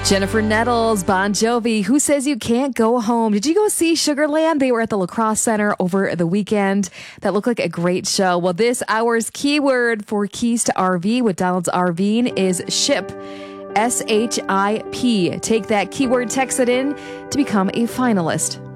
Jennifer Nettles, Bon Jovi, Who Says You Can't Go Home? Did you go see Sugarland? They were at the Lacrosse Center over the weekend. That looked like a great show. Well, this hour's keyword for Keys to RV with Donald's RVing is SHIP. SHIP. Take that keyword, text it in to become a finalist.